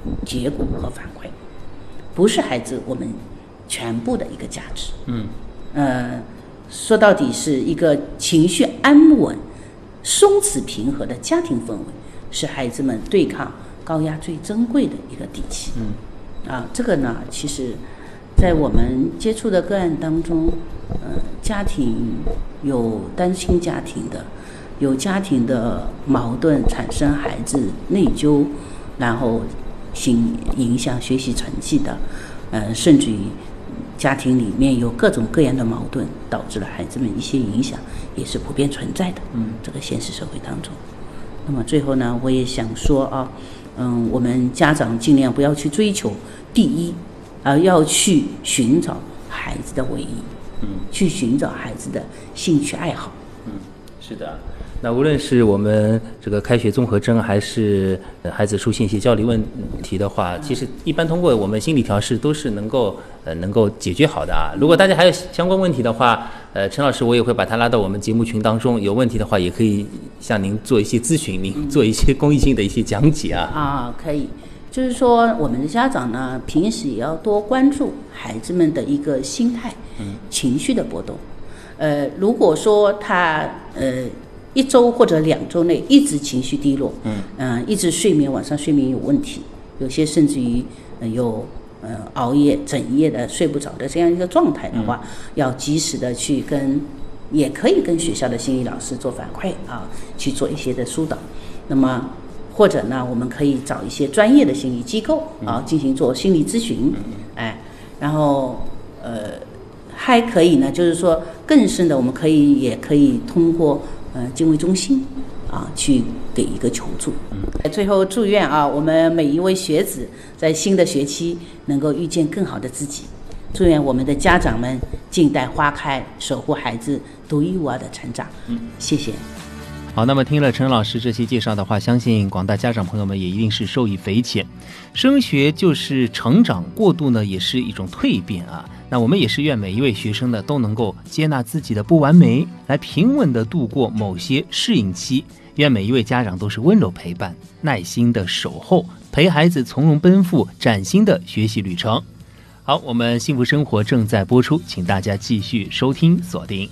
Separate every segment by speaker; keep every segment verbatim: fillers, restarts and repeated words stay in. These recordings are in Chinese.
Speaker 1: 结果和反馈，不是孩子我们全部的一个价值。
Speaker 2: 嗯，
Speaker 1: 呃，说到底是一个情绪安稳、松弛平和的家庭氛围，是孩子们对抗高压最珍贵的一个底气。
Speaker 2: 嗯，
Speaker 1: 啊，这个呢，其实，在我们接触的个案当中，呃，家庭有单亲家庭的，有家庭的矛盾产生孩子内疚，然后影影响学习成绩的，呃，甚至于家庭里面有各种各样的矛盾，导致了孩子们一些影响，也是普遍存在的。
Speaker 2: 嗯，
Speaker 1: 这个现实社会当中。那么最后呢，我也想说啊，嗯，我们家长尽量不要去追求第一，而要去寻找孩子的唯一，
Speaker 2: 嗯，
Speaker 1: 去寻找孩子的兴趣爱好。
Speaker 2: 嗯，是的。那无论是我们这个开学综合征，还是孩子出现一些教育问题的话，其实一般通过我们心理调试都是能够呃能够解决好的啊。如果大家还有相关问题的话，呃，陈老师我也会把他拉到我们节目群当中，有问题的话也可以向您做一些咨询，您做一些公益性的一些讲解啊。
Speaker 1: 啊，可以。就是说，我们的家长呢，平时也要多关注孩子们的一个心态、
Speaker 2: 嗯、
Speaker 1: 情绪的波动。呃，如果说他呃。一周或者两周内一直情绪低落，嗯，呃、一直睡眠晚上睡眠有问题，有些甚至于、呃、有呃熬夜整夜的睡不着的这样一个状态的话，嗯、要及时的去跟，也可以跟学校的心理老师做反馈啊，去做一些的疏导。那么或者呢，我们可以找一些专业的心理机构啊，进行做心理咨询，哎，然后呃还可以呢，就是说更深的，我们可以也可以通过。呃，精卫中心啊，去给一个求助。嗯，最后祝愿啊，我们每一位学子在新的学期能够遇见更好的自己。祝愿我们的家长们静待花开，守护孩子独一无二的成长。嗯，谢谢。
Speaker 2: 好，那么听了陈老师这些介绍的话，相信广大家长朋友们也一定是受益匪浅。升学就是成长，过渡呢也是一种蜕变啊。那我们也是愿每一位学生呢都能够接纳自己的不完美，来平稳的度过某些适应期。愿每一位家长都是温柔陪伴，耐心的守候，陪孩子从容奔赴崭新的学习旅程。好，我们幸福生活正在播出，请大家继续收听锁定。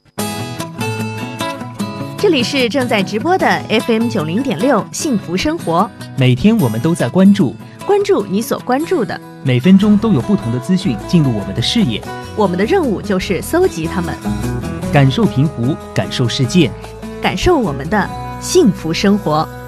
Speaker 3: 这里是正在直播的 F M 九零点六幸福生活，
Speaker 4: 每天我们都在关注
Speaker 3: 关注你所关注的，
Speaker 4: 每分钟都有不同的资讯进入我们的视野，
Speaker 3: 我们的任务就是搜集它们，
Speaker 4: 感受平湖，感受世界，
Speaker 3: 感受我们的幸福生活。